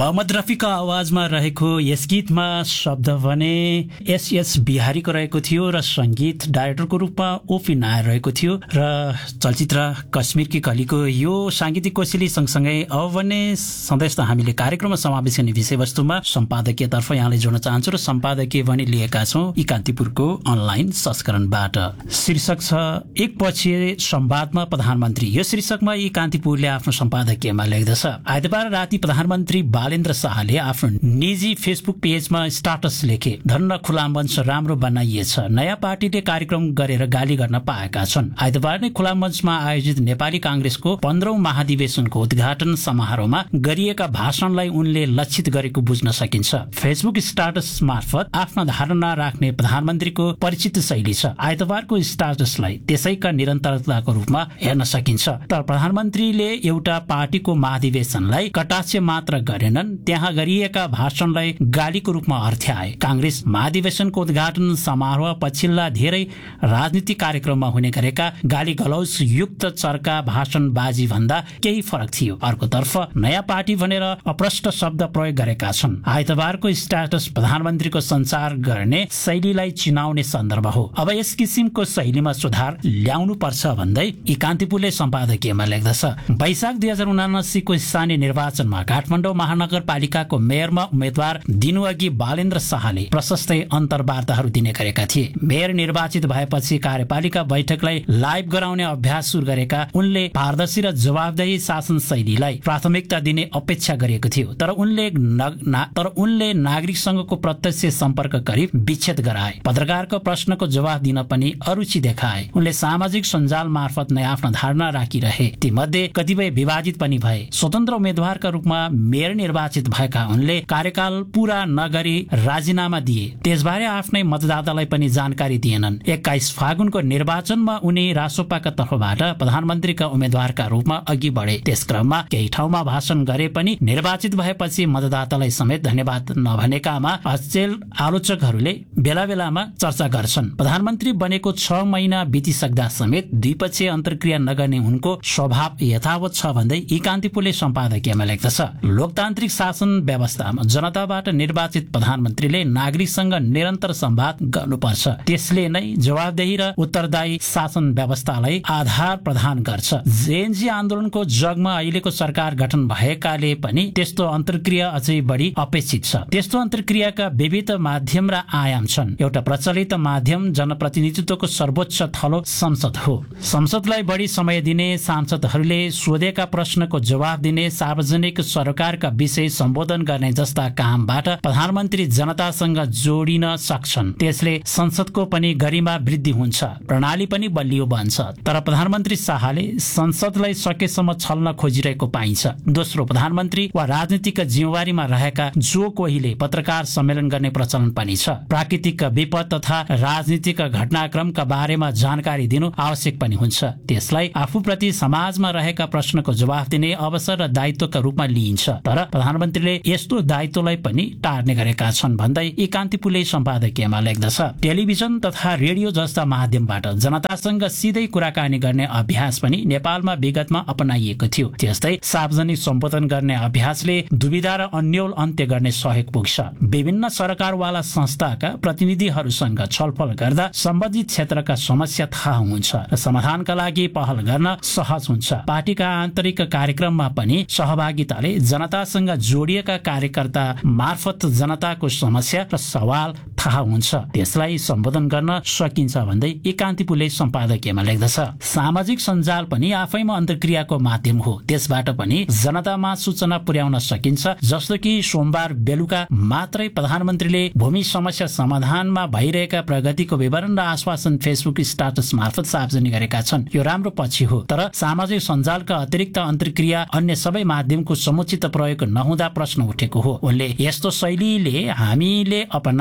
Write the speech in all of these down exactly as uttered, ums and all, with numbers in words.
मोहम्मद रफीका आवाजमा रहेको यस गीतमा शब्द भने एसएस बिहारीको रहेको थियो र संगीत डाइरेक्टरको रूपमा ओपी नायर रहेको थियो र चलचित्र कश्मीरकी कलीको यो सांगीतिक कोसेली सँगसँगै अब भने सधैँ जस्तो हामीले कार्यक्रममा समावेश गर्ने विषयवस्तुमा सम्पादकीयतर्फ यहाँलाई जोड्न चाहन्छु र सम्पादकीय पनि लिएका छौँ यी कान्तिपुरको अनलाइन संस्करणबाट। शीर्षक छ एक पक्षीय संवादमा प्रधानमन्त्री। यो शीर्षकमा यी कान्तिपुरले आफ्नो सम्पादकीयमा लेख्दछ। आइतबार राति प्रधानमन्त्री बालेन्द्र शाहले आफ्नो निजी फेसबुक पेजमा स्टाटस लेखे, धन्न खुला मञ्च राम्रो बनाइएछ, नयाँ पार्टीले कार्यक्रम गरेर गाली गर्न पाएका छन्। आइतबार नै खुला मञ्चमा आयोजित नेपाली कांग्रेसको पन्ध्रौं महाधिवेशनको उद्घाटन समारोहमा गरिएका भाषणलाई उनले लक्षित गरेको बुझ्न सकिन्छ। फेसबुक स्टाटस मार्फत आफ्ना धारणा राख्ने प्रधानमन्त्रीको परिचित शैली छ। आइतबारको स्टाटसलाई त्यसैका निरन्तरताको रूपमा हेर्न सकिन्छ। तर प्रधानमन्त्रीले एउटा पार्टीको महाधिवेशनलाई कटाक्ष मात्र गरेनन्, त्यहाँ गरिएका भाषणलाई गालीको रूपमा अर्थ्याए। कांग्रेस महाधिवेशनको उद्घाटन समारोह पछिल्ला धेरै राजनीतिक कार्यक्रममा हुने गरेका गाली गलौज युक्त चर्का भाषणबाजी भन्दा केही फरक थियो। अर्कोतर्फ नयाँ पार्टी भनेर अप्रष्ट शब्द प्रयोग गरेका छन्। आइतबारको स्ट्याटस प्रधानमन्त्रीको सञ्चार गर्ने शैलीलाई चिनाउने सन्दर्भ हो। अब यस किसिमको शैलीमा सुधार ल्याउनु पर्छ भन्दै यी कान्तिपुरले सम्पादकीयमा लेख्दछ। वैशाख दुई हजार उनासीको स्थानीय निर्वाचनमा काठमाडौँ महानगरपालिकाको मेयरमा उम्मेद्वार दिनु अघि बालेन्द्र शाहले प्रशस्तै अन्तर्वार्ताहरू दिने गरेका थिए। मेयर निर्वाचित भएपछि कार्यपालिका बैठकलाई लाइभ गराउने अभ्यास सुरु गरेका उनले पारदर्शी र जवाबदेही शासन शैलीलाई प्राथमिकता दिने अपेक्षा गरेको थियो। तर उनले ना, तर उनले नागरिकसँगको प्रत्यक्ष सम्पर्क गरी विच्छेद गराए। पत्रकारको प्रश्नको जवाफ दिन पनि अरुचि देखाए। उनले सामाजिक सञ्जाल मार्फत नै आफ्ना धारणा राखिरहे। ती मध्ये कतिपय विभाजित पनि भए। स्वतन्त्र उम्मेद्वारका रूपमा मेयर निर्वाचित भएका उनले कार्यकाल पूरा नगरी राजीनामा दिए। त्यसबारे आफ्नै मतदातालाई पनि जानकारी दिएनन्। एक्काइस फागुनको निर्वाचनमा उनी रासोपाका तर्फबाट प्रधानमन्त्रीका उम्मेद्वारका रूपमा अघि बढे। त्यस क्रममा केही ठाउँमा भाषण गरे पनि निर्वाचित भएपछि मतदातालाई समेत धन्यवाद नभनेकामा अचेल आलोचकहरूले बेला बेलामा चर्चा गर्छन्। प्रधानमन्त्री बनेको छ महिना बितिसक्दा समेत द्विपक्षीय अन्तर्क्रिया नगर्ने उनको स्वभाव यथावत छ भन्दै यी कान्तिपुरले सम्पादकीयमा लेख्दछ। लोकतान्त्रिक शासन व्यवस्थामा जनताबाट निर्वाचित प्रधानमन्त्रीले नागरिकसँग निरन्तर संवाद गर्नुपर्छ। त्यसले नै जवाबदेही र उत्तरदायी शासन व्यवस्थालाई आधार प्रदान गर्छ। जेएनजी आन्दोलनको जगमा अहिलेको सरकार गठन भएकाले पनि त्यस्तो अन्तर्क्रिया अझै बढी अपेक्षित छ। त्यस्तो अन्तर्क्रियाका विविध माध्यम र आयाम छन्। एउटा प्रचलित माध्यम जनप्रतिनिधित्वको सर्वोच्च थलो संसद हो। संसदलाई बढी समय दिने, सांसदहरूले सोधेका प्रश्नको जवाफ दिने, सार्वजनिक सरकारका विषय सम्बोधन गर्ने जस्ता कामबाट प्रधानमन्त्री जनतासँग जोडिन सक्छन्। त्यसले संसदको पनि गरिमा वृद्धि हुन्छ, प्रणाली पनि बलियो बन्छ। तर प्रधानमन्त्री शाहले संसदलाई सकेसम्म छल्न खोजिरहेको पाइन्छ। दोस्रो, प्रधानमन्त्री वा राजनीतिक जिम्मेवारीमा रहेका जो कोहीले पत्रकार सम्मेलन गर्ने प्रचलन पनि छ। प्राकृतिक विपद तथा राजनीतिक घटनाक्रमका बारेमा जानकारी दिनु आवश्यक पनि हुन्छ। त्यसलाई आफूप्रति समाजमा रहेका प्रश्नको जवाफ दिने अवसर र दायित्वका रूपमा लिइन्छ। तर प्रधानमन्त्रीले यस्तो दायित्वलाई पनि टार्ने गरेका छन् भन्दै यी कान्तिपुरले सम्पादकीयमा लेख्दछ। टेलिभिजन तथा रेडियो जस्ता माध्यमबाट जनतासँग सिधै कुराकानी गर्ने अभ्यास पनि नेपालमा विगतमा अपनाइएको थियो। त्यस्तै सार्वजनिक सम्बोधन गर्ने अभ्यासले दुविधा र अन्यल अन्त्य गर्ने सहयोग पुग्छ। विभिन्न सरकारवाला संस्थाका प्रतिनिधिहरूसँग छलफल गर्दा सम्बन्धित क्षेत्रका समस्या थाहा हुन्छ र समाधानका लागि पहल गर्न सहज हुन्छ। पार्टीका आन्तरिक कार्यक्रममा पनि सहभागिताले जनतासँग जोडिएका कार्यकर्ता मार्फत जनताको समस्या र सवाल थाहा हुन्छ, त्यसलाई सम्बोधन गर्न सकिन्छ भन्दै यी कान्तिपुरले सम्पादकीयमा लेख्दछ। सामाजिक सञ्जाल पनि आफैमा अन्तर्क्रियाको माध्यम हो। त्यसबाट पनि जनतामा सूचना पुर्याउन सकिन्छ। जस्तो कि सोमबार बेलुका मात्रै प्रधानमन्त्रीले भूमि समस्या समाधानमा भइरहेका प्रगतिको विवरण र आश्वासन फेसबुक स्टाटस मार्फत सार्वजनिक गरेका छन्। यो राम्रो पक्ष हो। तर सामाजिक सञ्जालका अतिरिक्त अन्तर्क्रिया अन्य सबै माध्यमको समुचित प्रयोग नहुँदा प्रश्न उठेको हो। उनले यस्तो शैलीले हामीले अपनाएको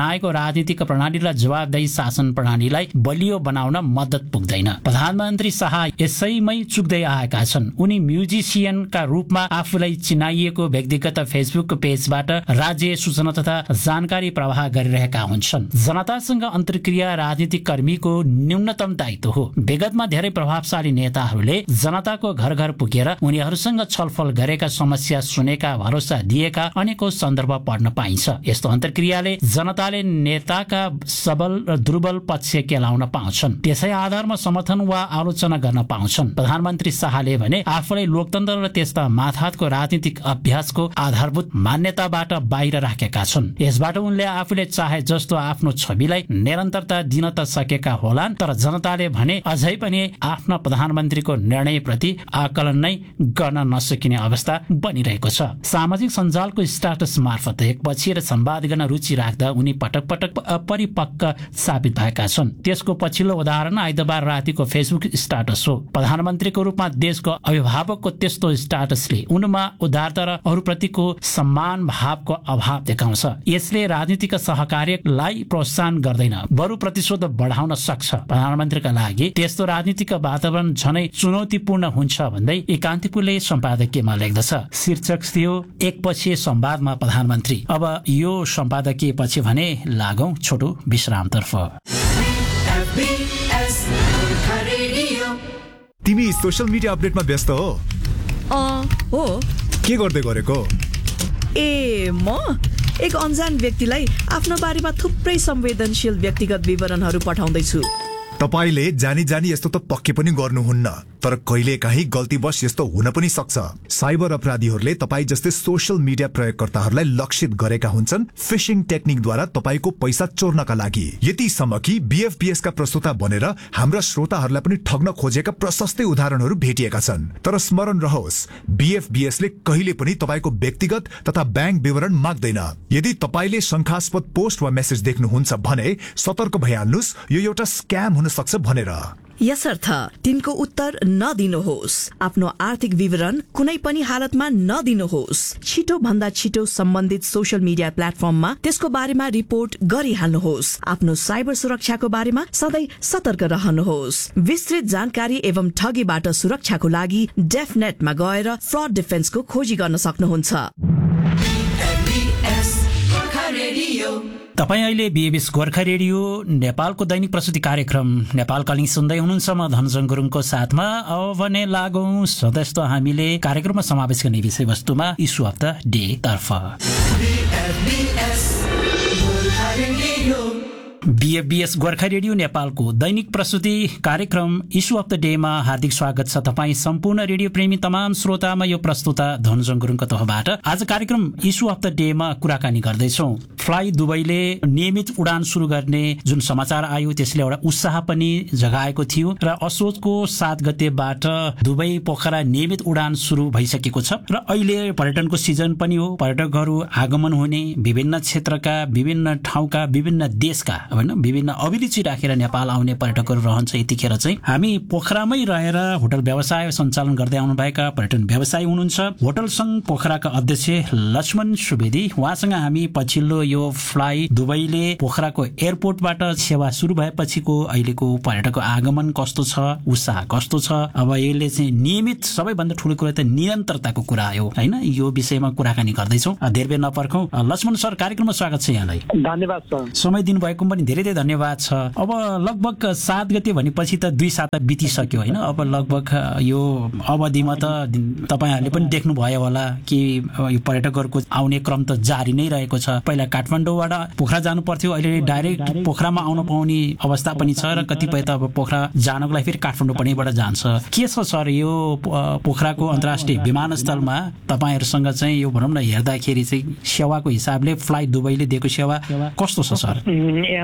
राजनीतिक प्रणाली र जवाबदेही शासन प्रणालीलाई बलियो बनाउन मद्दत पुग्दैन। प्रधानमन्त्री शाह यसैमै चुक्दै आएका छन्। उनी म्युजिसियनका रूपमा आफूलाई चिनाइएको व्यक्तिगत फेसबुक पेजबाट राज्य सूचना तथा जानकारी प्रवाह गरिरहेका हुन्छन्। जनतासँग अन्तर्क्रिया राजनीतिक कर्मीको न्यूनतम दायित्व हो। विगतमा धेरै प्रभावशाली नेताहरूले जनताको घर घर पुगेर उनीहरूसँग छलफल गरेका, समस्या सुनेका, भरोसा दिएका अनेकौं सन्दर्भ पढ्न पाइन्छ। यस्तो अन्तर्क्रियाले जनताले नेताका सबल र दुर्बल पक्ष केलाउन पाउँछन्। त्यसै आधारमा समर्थन वा आलोचना गर्न पाउँछन्। प्रधानमन्त्री शाहले भने आफूलाई लोकतन्त्र र त्यस्ता माथातको राजनीतिक अभ्यासको आधारभूत मान्यताबाट बाहिर राखेका छन्। यसबाट उनले आफूले चाहे जस्तो आफ्नो छविलाई निरन्तरता दिन त सकेका होलान्, तर जनताले भने अझै पनि आफ्ना प्रधानमन्त्रीको निर्णयप्रति आकलन नै गर्न नसकिने अवस्था बनिरहेको छ। सामाजिक सञ्जालको स्ट्याटस मार्फत एकपछि र संवाद गर्न रुचि राख्दा उनी पटक पटक अपरिपक्व साबित भएका छन्। त्यसको पछिल्लो उदाहरण आइतबार रातिको फेसबुक स्ट्याटस हो। प्रधानमन्त्रीको रूपमा देशको अभिभावकको त्यस्तो स्ट्याटसले उनमा उदारता र अरूप्रतिको सम्मान भावको अभाव देखाउँछ। यसले राजनीतिक सहकार्यलाई प्रोत्साहन गर्दैन, बरु प्रतिशोध बढाउन सक्छ। प्रधानमन्त्रीका लागि त्यस्तो राजनीतिक वातावरण झनै चुनौतीपूर्ण हुन्छ भन्दै एकान्तिपुरले सम्पादकीयमा लेख्दछ। शीर्षक थियो एकपछि संवादमा प्रधानमन्त्री। अब यो सम्पादकीय पछि भने लागौं छोटो विश्रामतर्फ। तिमी सोशल मिडिया अपडेटमा व्यस्त हो? हो। के गर्दै गरेको? ए म एक अनजान व्यक्तिलाई आफ्नो बारेमा थुप्रै संवेदनशील व्यक्तिगत विवरणहरू पठाउँदैछु। तपाईले जानी जानी यस्तो त पक्कै पनि गर्नुहुन्न, तर कहिलेकाहीँ गल्तीवश यस्तो हुन पनि सक्छ। साइबर अपराधीहरूले तपाई जस्तै सोशल मिडिया प्रयोगकर्ताहरूलाई लक्षित गरेका हुन्छन् फिशिङ टेक्निकद्वारा तपाईको पैसा चोर्नका लागि। यतिसम्म कि बीएफपीएस का प्रस्तोता बनेर हाम्रा श्रोताहरूलाई पनि ठग्न खोजेका प्रशस्तै उदाहरणहरू भेटिएका छन्। तर स्मरण रहोस्, बीएफपीएस ले कहिले पनि तपाईको व्यक्तिगत तथा ब्याङ्क विवरण माग्दैन। यदि तपाईले शंकास्पद पोस्ट वा मेसेज देख्नुहुन्छ भने सतर्क भइहाल्नुस्, यो एउटा स्क्याम हुन सक्छ भनेर। यसर्थ तिनको उत्तर नदिनुहोस्। आफ्नो आर्थिक विवरण कुनै पनि हालतमा नदिनुहोस्। छिटो भन्दा छिटो सम्बन्धित सोशल मिडिया प्लेटफर्ममा त्यसको बारेमा रिपोर्ट गरिहाल्नुहोस्। आफ्नो साइबर सुरक्षाको बारेमा सधैँ सतर्क रहनुहोस्। विस्तृत जानकारी एवं ठगीबाट सुरक्षाको लागि डेफनेटमा गएर फ्रड डिफेन्सको खोजी गर्न सक्नुहुन्छ। तपाईँ अहिले बीएबीएस गोर्खा रेडियो नेपालको दैनिक प्रस्तुति कार्यक्रम नेपाल कलिङ सुन्दै हुनुहुन्छ। म धनजङ गुरुङको साथमा। अब भने लागौं सधैँ हामीले कार्यक्रममा समावेश गर्ने विषयवस्तुमा इस्यु अफ द डे तर्फ। बीएफबीएस गोर्खा रेडियो नेपालको दैनिक प्रस्तुति कार्यक्रम इस्यु अफ द डेमा हार्दिक स्वागत छ तपाईँ सम्पूर्ण रेडियो प्रेमी तमाम श्रोतामा। यो प्रस्तुता धनजङ गुरुङको तर्फबाट आज कार्यक्रम इस्यु अफ द डेमा कुराकानी गर्दैछौँ। फ्लाइ दुबईले नियमित उडान सुरु गर्ने जुन समाचार आयो त्यसले एउटा उत्साह पनि जगाएको थियो र असोजको सात गतेबाट दुबई पोखरा नियमित उडान सुरु भइसकेको छ र अहिले पर्यटनको सिजन पनि हो। पर्यटकहरू आगमन हुने विभिन्न क्षेत्रका, विभिन्न ठाउँका, विभिन्न देशका हैन विभिन्न अभिरुचि राखेर नेपाल आउने पर्यटकहरू रहन्छ। यतिखेर चाहिँ हामी पोखरामै रहेर होटल व्यवसाय सञ्चालन गर्दै आउनुभएका पर्यटन व्यवसायी हुनुहुन्छ होटल संघ पोखराका अध्यक्ष लक्ष्मण सुवेदी। उहाँसँग हामी पछिल्लो यो फ्लाइ दुबईले पोखराको एयरपोर्टबाट सेवा सुरु भएपछिको अहिलेको पर्यटकको आगमन कस्तो छ, उत्साह कस्तो छ, अब यसले चाहिँ नियमित सबैभन्दा ठुलो कुरा त निरन्तरताको कुरा हो हैन, यो विषयमा कुराकानी गर्दैछौँ। धेरै बेर नपर्खौँ। लक्ष्मण सर, कार्यक्रममा स्वागत छ यहाँलाई। धन्यवाद सर। समय दिनुभएको पनि धेरै धेरै धन्यवाद छ। अब लगभग सात गते भनेपछि त दुई साता बितिसक्यो होइन। अब लगभग यो अवधिमा त तपाईँहरूले पनि देख्नुभयो होला कि यो पर्यटकहरूको आउने क्रम त जारी नै रहेको छ। पहिला काठमाडौँबाट पोखरा जानु पर्थ्यो, अहिले डाइरेक्ट पोखरामा आउन पाउने अवस्था पनि छ र कतिपय त अब पोखरा जानको लागि फेरि काठमाडौँ पनिबाट जान्छ। के छ सर यो पोखराको अन्तर्राष्ट्रिय विमानस्थलमा तपाईँहरूसँग चाहिँ यो भनौँ न हेर्दाखेरि चाहिँ सेवाको हिसाबले फ्लाइ दुबईले दिएको सेवा कस्तो छ सर?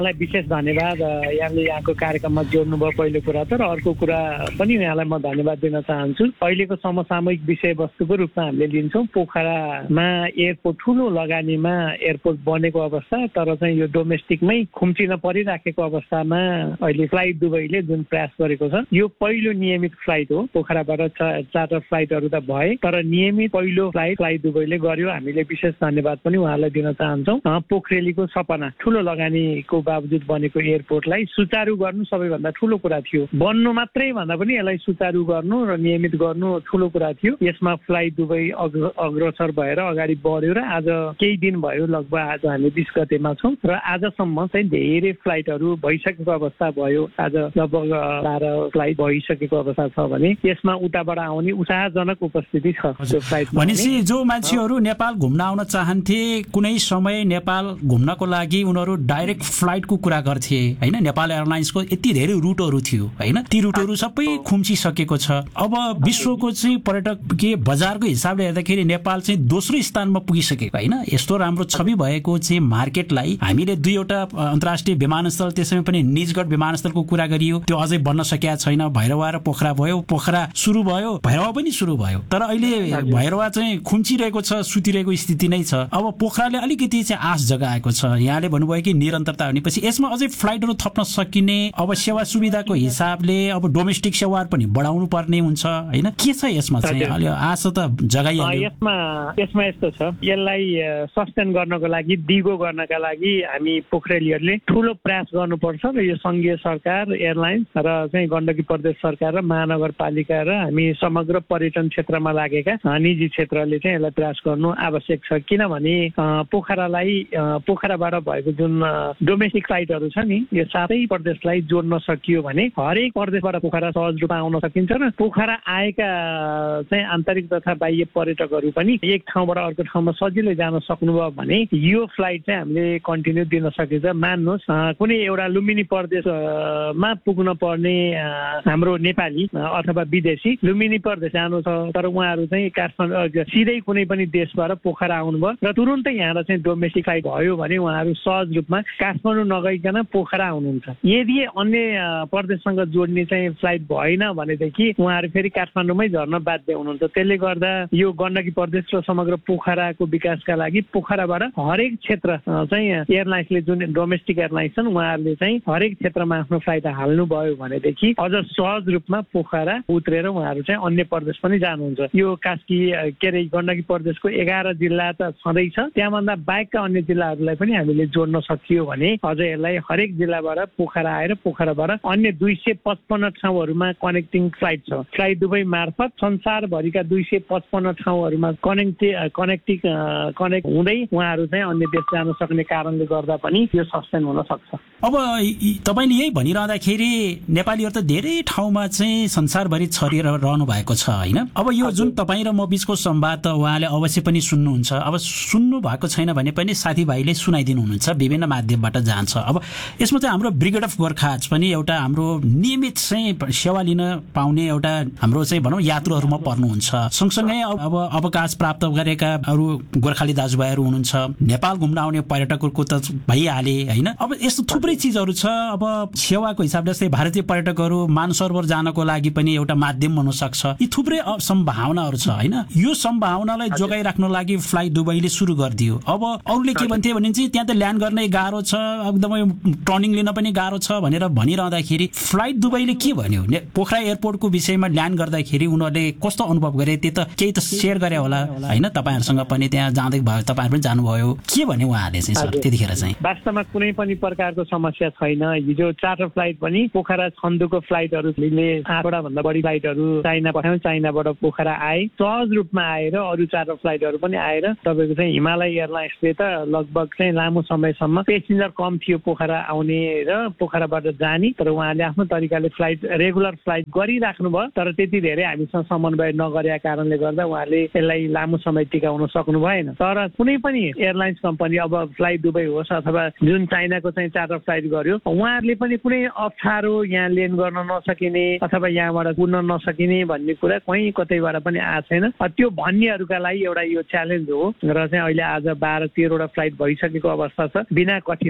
यहाँलाई विशेष धन्यवाद। यहाँले यहाँको कार्यक्रममा जोड्नुभयो पहिलो कुरा त, र अर्को कुरा पनि यहाँलाई म धन्यवाद दिन चाहन्छु। अहिलेको समसामयिक विषयवस्तुको रूपमा हामीले लिन्छौँ पोखरामा एयरपोर्ट ठुलो लगानीमा एयरपोर्ट बनेको अवस्था, तर चाहिँ यो डोमेस्टिकमै खुम्चिन परिराखेको अवस्थामा अहिले फ्लाइट दुबईले जुन प्रयास गरेको छ, यो पहिलो नियमित फ्लाइट हो। पोखराबाट चार्टर फ्लाइटहरू त भए, तर नियमित पहिलो फ्लाइट फ्लाइट दुबईले गर्यो। हामीले विशेष धन्यवाद पनि उहाँलाई दिन चाहन्छौँ। पोखरेलीको सपना ठुलो लगानीको बावजुद बनेको एयरपोर्टलाई सुचारू गर्नु सबैभन्दा ठुलो कुरा थियो। बन्नु मात्रै भन्दा पनि यसलाई सुचारू गर्नु र नियमित गर्नु ठुलो कुरा थियो। यसमा फ्लाइट दुबई अग्रसर भएर अगाडि बढ्यो र आज केही दिन भयो, लगभग आज हामी बिस गतेमा छौँ र आजसम्म चाहिँ धेरै फ्लाइटहरू भइसकेको अवस्था भयो। आज लगभग बाह्र फ्लाइट भइसकेको अवस्था छ भने यसमा उताबाट आउने उत्साहजनक उपस्थिति छ। भनेपछि जो मान्छेहरू नेपाल घुम्न आउन चाहन्थे, कुनै समय नेपाल घुम्नको लागि उनीहरू डाइरेक्ट फ्लाइटको कुरा गर्थे होइन। नेपाल एयरलाइन्सको यति धेरै रुटहरू थियो होइन, ती रुटहरू सबै खुम्चिसकेको छ। अब विश्वको चाहिँ पर्यटकीय बजारको हिसाबले हेर्दाखेरि नेपाल चाहिँ दोस्रो स्थानमा पुगिसकेको होइन। यस्तो राम्रो छवि भएको चाहिँ मार्केटलाई हामीले दुईवटा अन्तर्राष्ट्रिय विमानस्थल, त्यसैमा पनि निजगढ विमानस्थलको कुरा गरियो, त्यो अझै बन्न सकेका छैन। भैरवा र पोखरा भयो, पोखरा सुरु भयो, भैरवा पनि सुरु भयो, तर अहिले भैरवा चाहिँ खुम्चिरहेको छ, सुतिरहेको स्थिति नै छ। अब पोखराले अलिकति चाहिँ आश जगाएको छ। यहाँले भन्नुभयो कि निरन्तरता भनेपछि यसमा अझै फ्लाइटहरू थप्न सकिने, अब सेवा सुविधाको हिसाबले अब डोमेस्टिक सेवाहरू पनि बढाउनु पर्ने हुन्छ होइन। के छ यसमा चाहिँ अलि आशा त जगाइहाल्यो। यसमा यसमा यस्तो छ, यसलाई सस्टेन गर्नको लागि, दिगो गर्नका लागि हामी पोखरेलीहरूले ठुलो प्रयास गर्नुपर्छ र यो संघीय सरकार, एयरलाइन्स र चाहिँ गण्डकी प्रदेश सरकार र महानगरपालिका र हामी समग्र पर्यटन क्षेत्रमा लागेका निजी क्षेत्रले चाहिँ यसलाई प्रयास गर्नु आवश्यक छ। किनभने पोखरालाई पोखराबाट भएको जुन डोमेस्टिक फ्लाइटहरू छ नि, यो सातै प्रदेशलाई जोड्न सकियो भने हरेक प्रदेशबाट पोखरा सहज रूपमा आउन सकिन्छ र पोखरा आएका चाहिँ आन्तरिक तथा बाह्य पर्यटकहरू पनि एक ठाउँबाट अर्को ठाउँमा सजिलै जान सक्नुभयो भने यो फ्लाइट चाहिँ हामीले कन्टिन्यू दिन सकिन्छ। मान्नुहोस् कुनै एउटा लुम्बिनी प्रदेशमा पुग्न पर्ने हाम्रो नेपाली अथवा विदेशी लुम्बिनी प्रदेश जानु छ, तर उहाँहरू चाहिँ काठमाडौँ सिधै कुनै पनि देशबाट पोखरा आउनुभयो र तुरुन्तै यहाँ चाहिँ डोमेस्टिक फ्लाइट भयो भने उहाँहरू सहज रूपमा काठमाडौँ नगइकन पोखरा आउनुहुन्छ। यदि अन्य प्रदेशसँग जोड्ने चाहिँ फ्लाइट भएन भनेदेखि उहाँहरू फेरि काठमाडौँमै झर्न बाध्य हुनुहुन्छ। त्यसले गर्दा यो गण्डकी प्रदेश र समग्र पोखराको विकासका लागि पोखराबाट हरेक क्षेत्र चाहिँ एयरलाइन्सले जुन डोमेस्टिक एयरलाइन्स छन् उहाँहरूले चाहिँ हरेक क्षेत्रमा आफ्नो फ्लाइट हाल्नुभयो भनेदेखि अझ सहज रूपमा पोखरा उत्रेर उहाँहरू चाहिँ अन्य प्रदेश पनि जानुहुन्छ। यो कास्की के अरे गण्डकी प्रदेशको एघार जिल्ला त छँदैछ, त्यहाँभन्दा बाहेकका अन्य जिल्लाहरूलाई पनि हामीले जोड्न सकियो भने अझ यसलाई हरेक जिल्लाबाट पोखरा आएर पोखराबाट अन्य दुई सय पचपन्न ठाउँहरूमा कनेक्टिङ फ्लाइट छ। फ्लाइट दुबई मार्फत संसारभरिका दुई सय पचपन्न ठाउँहरूमा कनेक्टि कनेक्टिङ कनेक्ट हुँदै उहाँहरू चाहिँ अन्य देश जान सक्ने कारणले गर्दा पनि यो सस्टेन हुन सक्छ। अब तपाईँले यही भनिरहँदाखेरि नेपालीहरू त धेरै ठाउँमा चाहिँ संसारभरि छरिएर रहनु भएको छ होइन। अब यो जुन तपाईँ र म बिचको संवाद त उहाँले अवश्य पनि सुन्नुहुन्छ। अब सुन्नु भएको छैन भने पनि साथीभाइले सुनाइदिनु हुनुहुन्छ, विभिन्न माध्यमबाट जान्छ। अब यसमा चाहिँ हाम्रो ब्रिगेड अफ गोर्खाज पनि एउटा हाम्रो नियमित चाहिँ सेवा लिन पाउने एउटा हाम्रो चाहिँ भनौँ यात्रुहरूमा पर्नुहुन्छ। सँगसँगै अब अवकाश प्राप्त गरेका अरू गोर्खाली दाजुभाइहरू हुनुहुन्छ, नेपाल घुम्न आउने पर्यटकहरूको त भइहाले होइन। अब यस्तो थुप्रै चिजहरू छ। अब सेवाको हिसाबले जस्तै भारतीय पर्यटकहरू मानसरोवर जानको लागि पनि एउटा माध्यम हुन सक्छ। यी थुप्रै सम्भावनाहरू छ होइन। यो सम्भावनालाई जोगाइराख्न लागि फ्लाइट दुबईले सुरु गरिदियो। अब अरूले के भन्थे भने चाहिँ त्यहाँ त ल्यान्ड गर्ने गाह्रो छ, एकदमै टर्निङ लिन पनि गाह्रो छ भनेर भनिरहँदाखेरि फ्लाइट दुबईले के भन्यो पोखरा एयरपोर्टको विषयमा ल्यान्ड गर्दाखेरि उनीहरूले कस्तो अनुभव गरे त्यो त केही त सेयर गरे होला होइन। तपाईँहरूसँग पनि त्यहाँ जाँदै भयो, तपाईँहरू पनि जानुभयो, के भन्यो उहाँहरूले चाहिँ सर त्यतिखेर चाहिँ? वास्तवमा कुनै पनि प्रकारको समस्या छैन। हिजो चार्टर फ्लाइट पनि पोखरा छन्दुको फ्लाइटहरूले आठवटा भन्दा बढी फ्लाइटहरू चाइना पठायौँ, चाइनाबाट पोखरा आए, सहज रूपमा आएर अरू चार्टर फ्लाइटहरू पनि आएर तपाईँको चाहिँ हिमालय एयरलाइन्सले त लगभग चाहिँ लामो समयसम्म पेसेन्जर कम थियो पोखरा आउने र पोखराबाट जाने, तर उहाँले आफ्नो तरिकाले फ्लाइट रेगुलर फ्लाइट गरिराख्नु भयो। तर त्यति धेरै हामीसँग समन्वय नगरेका कारणले गर्दा उहाँले यसलाई लामो समय टिकाउन सक्नु भएन। तर कुनै पनि एयरलाइन्स कम्पनी अब फ्लाइट दुबई होस् अथवा जुन चाइनाको चाहिँ चार्टर फ्लाइट गर्यो, उहाँहरूले पनि कुनै अप्ठ्यारो यहाँ ल्यान्ड गर्न नसकिने अथवा यहाँबाट कुद्न नसकिने भन्ने कुरा कहीँ कतैबाट पनि आएको छैन। त्यो भन्नेहरूका लागि एउटा यो च्यालेन्ज हो र चाहिँ अहिले आज बाह्र तेह्रवटा फ्लाइट भइसकेको अवस्था छ। बिना कठिनाइ कुनै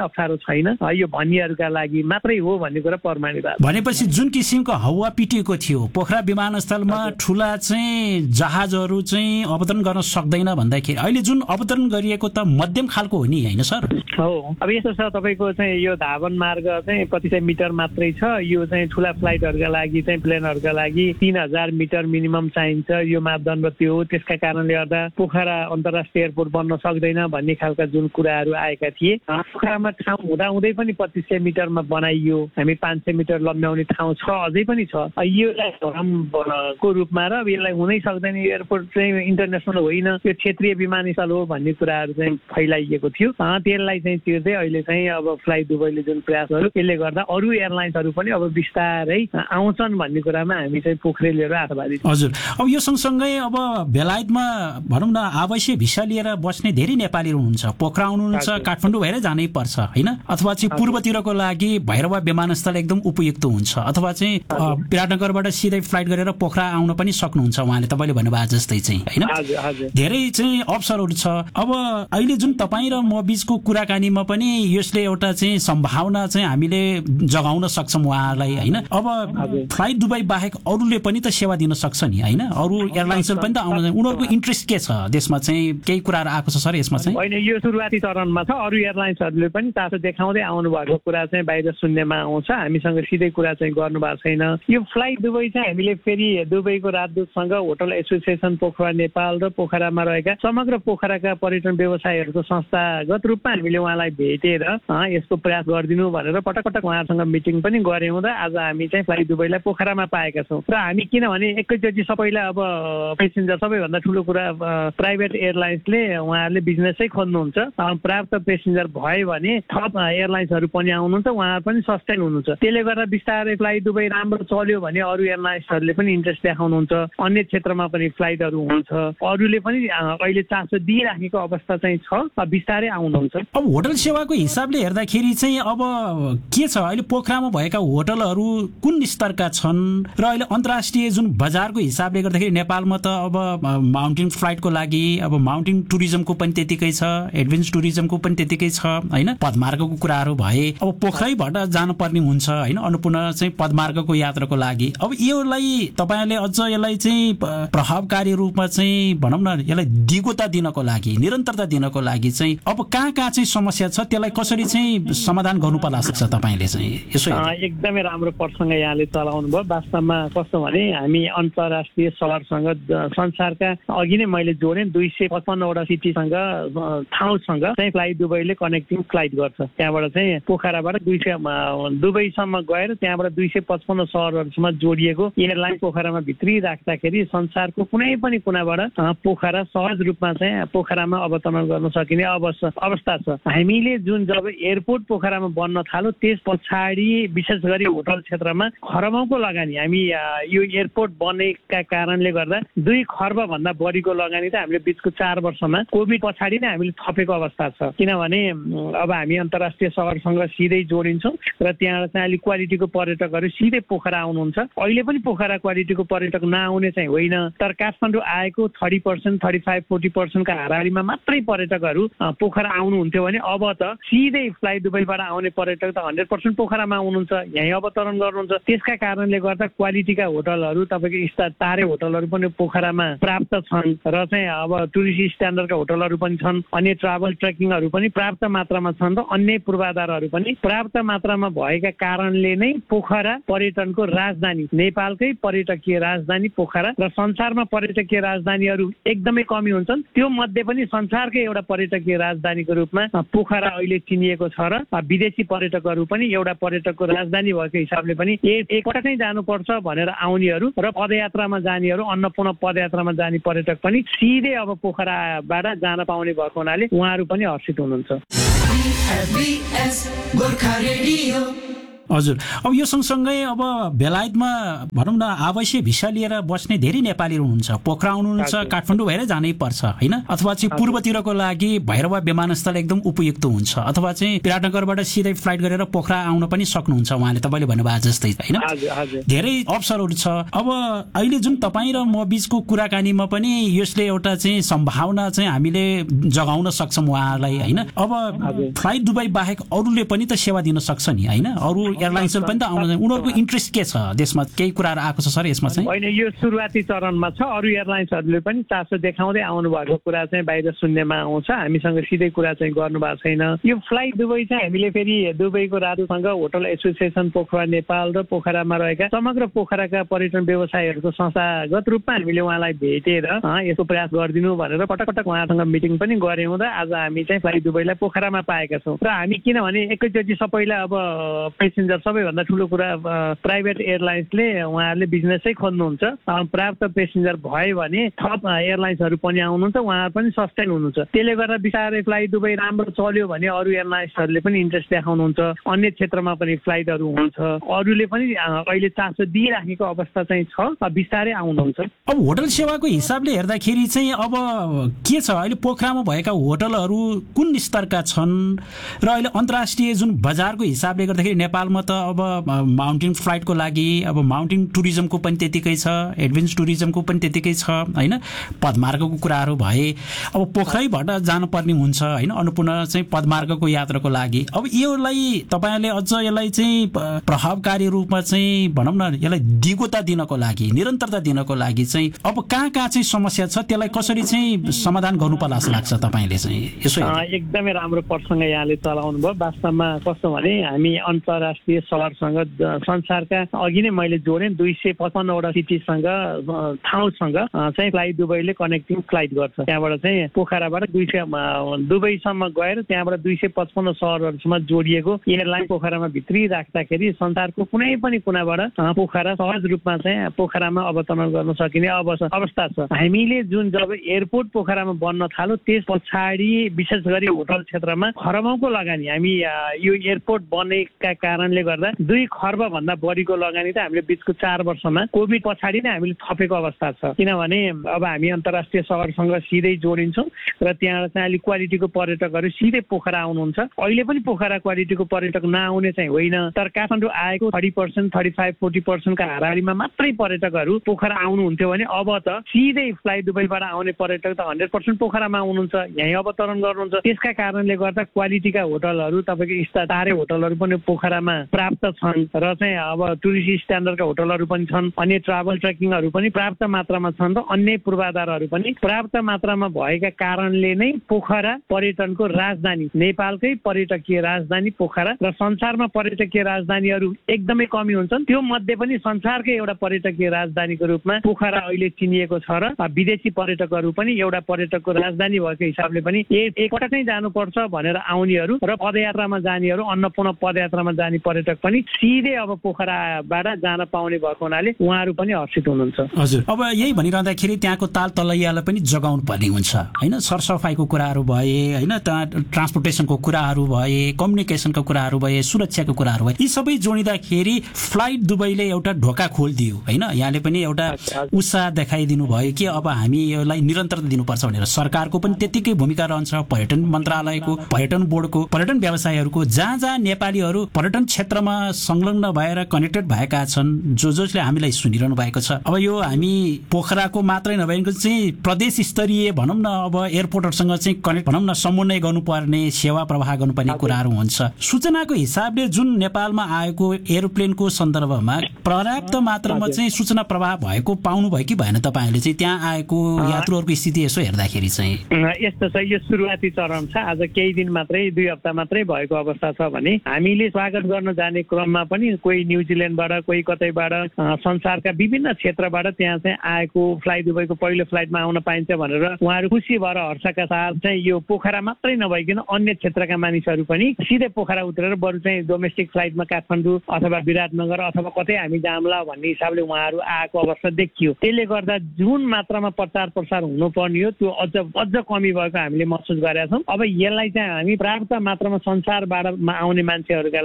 अप्ठ्यारो छैन, यो भन्नेहरूका लागि मात्रै हो भन्ने कुरा प्रमाणित भयो। भनेपछि जुन किसिमको हावा पिटिएको थियो पोखरा विमानस्थलमा ठुला चाहिँ जहाजहरू चाहिँ अवतरण गर्न सक्दैन भन्दाखेरि अहिले जुन अवतरण गरिएको त मध्यम खालको हो नि, होइन सर? हो, अब यस्तो छ, तपाईँको चाहिँ यो धावन मार्ग चाहिँ पच्चिस सय मिटर मात्रै छ। यो चाहिँ ठुला फ्लाइटहरूका लागि चाहिँ प्लेनहरूका लागि तीन हजार मिटर मिनिमम चाहिन्छ, यो मापदण्ड त्यो हो। त्यसका कारणले गर्दा पोखरा अन्तर्राष्ट्रिय एयरपोर्ट बन्न सक्दैन भन्ने खालका जुन कुराहरू आएका थिए, पोखरामा ठाउँ हुँदाहुँदै पनि पच्चिस सय मिटरमा बनाइयो। हामी पाँच सय मिटर लम्ब्याउने ठाउँ छ, अझै पनि छ। योलाई धरमको रूपमा र यसलाई हुनै सक्दैन, एयरपोर्ट चाहिँ इन्टरनेसनल होइन, यो क्षेत्रीय विमानस्थल हो भन्ने कुराहरू चाहिँ फैलाइएको थियो। त्यसलाई चाहिँ तिर्दै अहिले चाहिँ अब फ्लाइ दुबईले जुन प्रयासहरू, यसले गर्दा अरू एयरलाइन्सहरू पनि अब बिस्तारै आउँछन् भन्ने कुरामा हामी चाहिँ पोखरेलहरू आशावादी छौँ। हजुर, अब यो सँगसँगै अब बेलायतमा भनौँ न आवासीय भिसा लिएर बस्ने धेरै नेपालीहरू हुनुहुन्छ। पोखरा आउनुहुन्छ काठमाडौँ भएर जानै पर्छ, होइन? अथवा चाहिँ पूर्वतिरको लागि भैरवा विमानस्थल एकदम उपयुक्त हुन्छ, अथवा चाहिँ विराटनगरबाट सिधै फ्लाइट गरेर पोखरा आउन पनि सक्नुहुन्छ उहाँले, तपाईँले भन्नुभएको जस्तै चाहिँ, होइन? धेरै चाहिँ अवसरहरू छ। अब अहिले जुन तपाईँ र म बीचको कुराकानीमा पनि यसले एउटा चाहिँ सम्भावना चाहिँ हामीले जगाउन सक्छौँ उहाँलाई, होइन? अब फ्लाइट दुबई बाहेक अरूले पनि त सेवा दिन सक्छ नि, होइन? अरू एयरलाइन्सहरू पनि त आउन, उनीहरूको इन्ट्रेस्ट के छ देशमा चाहिँ? केही कुराहरू आएको छ सर यसमा चाहिँ? होइन, यो सुरुवाती चरणमा छ। अरू एयरलाइन्सहरूले पनि चासो देखाउँदै आउनु भएको कुरा चाहिँ बाहिर सुन्नेमा आउँछ, हामीसँग सिधै कुरा चाहिँ गर्नुभएको छैन। यो फ्लाइट दुबई चाहिँ हामीले फेरि दुबईको राजदूतसँग, होटल एसोसिएसन पोखरा नेपाल र पोखरामा रहेका समग्र पोखराका पर्यटन व्यवसायीहरूको संस्थागत रूपमा हामीले उहाँलाई भेटेर यसको प्रयास गरिदिनु भनेर पटक पटक उहाँहरूसँग मिटिङ पनि गऱ्यौँ र आज हामी चाहिँ फ्लाइट दुबईलाई पोखरामा पाएका छौँ। र हामी किनभने एकैचोटि सबैलाई अब पेसेन्जर, सबैभन्दा ठुलो कुरा प्राइभेट एयरलाइन्सले उहाँहरूले बिजनेसै खोज्नुहुन्छ, पर्याप्त पेसेन्जर भयो भने थप एयरलाइन्सहरू पनि आउनुहुन्छ, उहाँहरू पनि सस्टेन हुनुहुन्छ। त्यसले गर्दा बिस्तारै फ्लाइट दुबई राम्रो चल्यो भने अरू एयरलाइन्सहरूले पनि इन्ट्रेस्ट देखाउनुहुन्छ, अन्य क्षेत्रमा पनि फ्लाइटहरू हुन्छ, अरूले पनि अहिले चासो दिइराखेको अवस्था चाहिँ छ, बिस्तारै आउनुहुन्छ। अब होटल सेवाको हिसाबले हेर्दाखेरि चाहिँ अब के छ, अहिले पोखरामा भएका होटलहरू कुन स्तरका छन् र अहिले अन्तर्राष्ट्रिय जुन बजारको हिसाबले गर्दाखेरि नेपालमा त अब माउन्टेन फ्लाइटको लागि अब माउन्टेन टुरिज्मको पनि त्यतिकै छ, एडभेन्स टुरिज्मको पनि त्यतिकै छ, होइन? पदमार्गको कुराहरू भए अब पोखरैबाट जानुपर्ने हुन्छ, होइन? अन्नपूर्ण चाहिँ पदमार्गको यात्राको लागि। अब योलाई तपाईँले अझ यसलाई चाहिँ प्रभावकारी रूपमा चाहिँ भनौँ न यसलाई दिगोता दिनको लागि, निरन्तरता दिनको लागि चाहिँ अब कहाँ कहाँ चाहिँ समस्या छ, त्यसलाई कसरी चाहिँ समाधान गर्नु पर्ला सक्छ तपाईँले चाहिँ? यसो एकदमै राम्रो प्रसङ्ग यहाँले चलाउनु भयो। वास्तवमा कस्तो भने हामी अन्तर्राष्ट्रिय सहरसँग, संसारका अघि नै मैले जोडेँ दुई सय पचपन्नवटा सिटीसँग, ठाउँसँग चाहिँ फ्लाइट दुबईले कनेक्टिङ फ्लाइट गर्छ। त्यहाँबाट चाहिँ पोखराबाट दुई सय दुबईसम्म गएर त्यहाँबाट दुई सय पचपन्न सहरहरूसम्म जोडिएको एयरलाइन पोखरामा भित्री राख्दाखेरि संसारको कुनै पनि कुनाबाट पोखरा सहज रूपमा चाहिँ पोखरामा अवतरण गर्न सकिने अवस्था छ। हामीले जुन जब एयरपोर्ट पोखरामा बन्न थाल्यो त्यस पछाडि विशेष गरी होटल क्षेत्रमा खरबौँको लगानी, हामी यो एयरपोर्ट बनेका कारणले गर्दा दुई खर्ब भन्दा बढीको लगानी त हामीले बिचको चार वर्षमा कोभिड पछाडि नै हामीले थपेको अवस्था छ। किनभने अब हामी अन्तर्राष्ट्रिय सहरसँग सिधै जोडिन्छौँ र त्यहाँ चाहिँ अलिक क्वालिटीको पर्यटकहरू सिधै पोखरा आउनुहुन्छ। अहिले पनि पोखरा क्वालिटीको पर्यटक नआउने चाहिँ होइन, तर काठमाडौँ आएको thirty percent thirty five forty पर्सेन्टका हाराहारीमा मात्रै पर्यटकहरू पोखरा आउनुहुन्थ्यो भने अब त सिधै फ्लाइट दुबईबाट आउने पर्यटक त हन्ड्रेड पर्सेन्ट पोखरामा आउनुहुन्छ, यहीँ अवतरण गर्नुहुन्छ। त्यसका कारणले गर्दा क्वालिटीका होटलहरू, तपाईँको स्टार तारे होटलहरू पनि पोखरामा प्राप्त छन् र चाहिँ अब टुरिस्ट स्ट्यान्डर्डका होटलहरू पनि छन्, अन्य ट्राभल ट्रेकिङहरू पनि पर्याप्त मात्रामा छन् र अन्य पूर्वाधारहरू पनि पर्याप्त मात्रामा भएका कारणले नै पोखरा पर्यटनको राजधानी, नेपालकै पर्यटकीय राजधानी पोखरा र संसारमा पर्यटकीय राजधानीहरू एकदमै कमी हुन्छन्, त्यो मध्ये पनि संसारकै एउटा पर्यटकीय राजधानीको रूपमा पोखरा अहिले चिनिएको छ र विदेशी पर्यटकहरू पनि एउटा पर्यटकको राजधानी भएको हिसाबले पनि एकपटकै जानुपर्छ भनेर आउनेहरू र पदयात्रामा जानेहरू, अन्नपूर्ण पदयात्रामा जाने पर्यटक पनि सिधै अब पोखराबाट जान पाउने भएको हुनाले उहाँहरू पनि हर्षित हुनुहुन्छ। हजुर, अब यो सँगसँगै अब बेलायतमा भनौँ न आवासीय भिसा लिएर बस्ने धेरै नेपालीहरू हुनुहुन्छ। पोखरा आउनुहुन्छ, काठमाडौँ भएर जानै पर्छ होइन, अथवा चाहिँ पूर्वतिरको लागि भैरवा विमानस्थल एकदम उपयुक्त हुन्छ, अथवा चाहिँ विराटनगरबाट सिधै फ्लाइट गरेर पोखरा आउन पनि सक्नुहुन्छ उहाँले तपाईँले भन्नुभएको जस्तै होइन। धेरै अवसरहरू छ। अब अहिले जुन तपाईँ र म बीचको कुराकानीमा पनि यसले एउटा चाहिँ सम्भावना चाहिँ हामीले जगाउन सक्छौँ उहाँलाई होइन। अब फ्लाइट दुबई बाहेक अरूले पनि त सेवा दिन सक्छ नि होइन, अरू एयरलाइन्सहरू पनि त आउन, उनीहरूको इन्ट्रेस्ट के छ देशमा? केही कुराहरू आएको छ सर यसमा चाहिँ? होइन, यो सुरुवाती चरणमा छ। अरू एयरलाइन्सहरूले पनि चासो देखाउँदै आउनु भएको कुरा चाहिँ बाहिर सुन्नेमा आउँछ। हामीसँग सिधै कुरा चाहिँ गर्नु भएको छैन। यो फ्लाइट दुबई चाहिँ हामीले फेरि दुबईको राजूसँग होटल एसोसिएसन पोखरा नेपाल र पोखरामा रहेका समग्र पोखराका पर्यटन व्यवसायहरूको संस्थागत रूपमा हामीले उहाँलाई भेटेर यसको प्रयास गरिदिनु भनेर पटक पटक उहाँसँग मिटिङ पनि गऱ्यौँ र आज हामी चाहिँ फ्लाइट दुबईलाई पोखरामा पाएका छौँ। र हामी किनभने एकैचोटि सबैलाई अब पेसेन्जर सबैभन्दा ठुलो कुरा प्राइभेट एयरलाइन्सले उहाँहरूले बिजनेसै खोज्नुहुन्छ। पर्याप्त पेसेन्जर भयो भने थप एयरलाइन्सहरू पनि आउनुहुन्छ, उहाँहरू पनि सस्टेन हुनुहुन्छ। त्यसले गर्दा बिस्तारै फ्लाइट दुबई राम्रो चल्यो भने अरू एयरलाइन्सहरूले पनि इन्ट्रेस्ट देखाउनुहुन्छ, अन्य क्षेत्रमा पनि फ्लाइटहरू हुन्छ, अरूले पनि अहिले चासो दिइराखेको अवस्था चाहिँ छ, बिस्तारै आउनुहुन्छ। अब होटल सेवाको हिसाबले हेर्दाखेरि चाहिँ अब के छ, अहिले पोखरामा भएका होटलहरू कुन स्तरका छन् र अहिले अन्तर्राष्ट्रिय जुन बजारको हिसाबले गर्दाखेरि नेपालमा त अब माउन्टेन फ्लाइटको लागि अब माउन्टेन टुरिज्मको पनि त्यतिकै छ, एडभेन्स टुरिज्मको पनि त्यतिकै छ होइन, पदमार्गको कुराहरू भए अब पोखरैबाट जानुपर्ने हुन्छ होइन, अन्नपूर्ण चाहिँ पदमार्गको यात्राको लागि। अब यसलाई तपाईँहरूले अझ यसलाई चाहिँ प्रभावकारी रूपमा चाहिँ भनौँ न यसलाई दिगोता दिनको लागि, निरन्तरता दिनको लागि चाहिँ अब कहाँ कहाँ चाहिँ समस्या छ, त्यसलाई कसरी चाहिँ समाधान गर्नु पर्ला जस्तो लाग्छ तपाईँले चाहिँ? यसो एकदमै राम्रो प्रसङ्ग यहाँले चलाउनु भयो। वास्तवमा कस्तो भने हामी अन्तर्राष्ट्रिय सहरसँग संसारका अघि नै मैले जोडेँ दुई सय पचपन्नवटा सिटीसँग ठाउँसँग चाहिँ फ्लाइट दुबईले कनेक्टिङ फ्लाइट गर्छ। त्यहाँबाट चाहिँ पोखराबाट दुई सय दुबईसम्म गएर त्यहाँबाट दुई सय पचपन्न सहरहरूसम्म जोडिएको एयरलाइन पोखरामा भित्री राख्दाखेरि संसारको कुनै पनि कुनाबाट पोखरा सहज रूपमा चाहिँ पोखरामा अवतरण गर्न सकिने अवस्था छ। हामीले जुन जब एयरपोर्ट पोखरामा बन्न थाल्यो त्यस पछाडि विशेष गरी होटल क्षेत्रमा खरबौँको लगानी, हामी यो एयरपोर्ट बनेका कारणले गर्दा दुई खर्ब भन्दा बढीको लगानी त हामीले बिचको चार वर्षमा कोभिड पछाडि नै हामीले थपेको अवस्था छ। किनभने अब हामी अन्तर्राष्ट्रिय सहरसँग सिधै जोडिन्छौँ र त्यहाँ चाहिँ अलिक क्वालिटीको पर्यटकहरू सिधै पोखरा आउनुहुन्छ। अहिले पनि पोखरा क्वालिटीको पर्यटक नआउने चाहिँ होइन, तर काठमाडौँ आएको thirty percent thirty five forty पर्सेन्टका हाराहारीमा मात्रै पर्यटकहरू पोखरा आउनुहुन्थ्यो भने अब त सिधै फ्लाइट दुबईबाट आउने पर्यटक त हन्ड्रेड पर्सेन्ट पोखरामा आउनुहुन्छ, यहीँ अवतरण गर्नुहुन्छ। त्यसका कारणले गर्दा क्वालिटीका होटलहरू तपाईँको स्टारे होटलहरू पनि पोखरामा प्राप्त छन् र चाहिँ अब टुरिस्ट स्ट्यान्डर्डका होटलहरू पनि छन्, अन्य ट्राभल ट्रेकिङहरू पनि पर्याप्त मात्रामा छन् र अन्य पूर्वाधारहरू पनि पर्याप्त मात्रामा भएका कारणले नै पोखरा पर्यटनको राजधानी, नेपालकै पर्यटकीय राजधानी पोखरा र संसारमा पर्यटकीय राजधानीहरू एकदमै कमी हुन्छन्, त्यो मध्ये पनि संसारकै एउटा पर्यटकीय राजधानीको रूपमा पोखरा अहिले चिनिएको छ र विदेशी पर्यटकहरू पनि एउटा पर्यटकको राजधानी भएको हिसाबले पनि एकपटक नै जानुपर्छ भनेर आउनेहरू र पदयात्रामा जानेहरू, अन्नपूर्ण पदयात्रामा जाने पर्यटक पनि सिधै अब पोखराबाट जान पाउने भएको हुनाले उहाँहरू पनि हर्षित हुनुहुन्छ। हजुर, अब यही भनिरहँदाखेरि त्यहाँको ताल तलैयालाई पनि जगाउनु पर्ने हुन्छ होइन, सरसफाइको कुराहरू भए होइन, ट्रान्सपोर्टेसनको कुराहरू भए, कम्युनिकेसनको कुराहरू भए, सुरक्षाको कुराहरू भए, यी सबै जोडिँदाखेरि फ्लाइट दुबईले एउटा ढोका खोलिदियो होइन, यहाँले पनि एउटा उत्साह देखाइदिनु भयो कि अब हामी यसलाई निरन्तरता दिनुपर्छ भनेर। सरकारको पनि त्यतिकै भूमिका रहन्छ, पर्यटन मन्त्रालयको, पर्यटन बोर्डको, पर्यटन व्यवसायहरूको, जहाँ जहाँ नेपालीहरू पर्यटन क्षेत्रमा संलग्न भएर कनेक्टेड भएका छन्, जो जसले हामीलाई सुनिरहनु भएको छ। अब यो हामी पोखराको मात्रै नभएको चाहिँ प्रदेश स्तरीय भनौँ न अब एयरपोर्टहरूसँग चाहिँ कनेक्ट भनौँ न समन्वय गर्नुपर्ने, सेवा प्रवाह गर्नुपर्ने कुराहरू हुन्छ। सूचनाको हिसाबले जुन नेपालमा आएको एरोप्लेनको सन्दर्भमा पर्याप्त मात्रामा चाहिँ सूचना प्रवाह भएको पाउनु भयो कि भएन तपाईँहरूले चाहिँ त्यहाँ आएको यात्रुहरूको स्थिति यसो हेर्दाखेरि चाहिँ? यस्तो छ, यो सुरुवाती चरण छ, आज केही दिन मात्रै दुई हप्ता मात्रै भएको अवस्था छ भने हामीले स्वागत गर्न जाने क्रममा पनि कोही न्युजिल्यान्डबाट, कोही कतैबाट, संसारका विभिन्न क्षेत्रबाट त्यहाँ चाहिँ आएको फ्लाइट दुबईको पहिलो फ्लाइटमा आउन पाइन्छ भनेर उहाँहरू खुसी भएर हर्षका साथ चाहिँ यो पोखरा मात्रै नभइकन अन्य क्षेत्रका मानिसहरू पनि सिधै पोखरा उत्रेर बरु चाहिँ डोमेस्टिक फ्लाइटमा काठमाडौँ अथवा विराटनगर अथवा कतै हामी जामला भन्ने हिसाबले उहाँहरू आएको अवस्था देखियो। त्यसले गर्दा जुन मात्रामा प्रचार प्रसार हुनुपर्ने हो त्यो अझ अझ कमी भएको हामीले महसुस गरेका छौँ। अब यसलाई चाहिँ हामी पर्याप्त मात्रामा संसारबाट आउने मान्छेहरूका लागि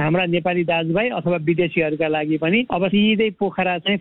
हाम्रा नेपाली दाजुभाइ अथवा विदेशीहरूका लागि पनि अब सिधै पोखरा चाहिँ